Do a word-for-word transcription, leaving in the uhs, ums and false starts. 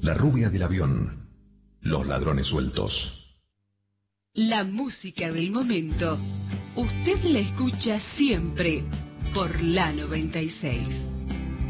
La rubia del avión. Los ladrones sueltos. La música del momento. Usted la escucha siempre por la noventa y seis.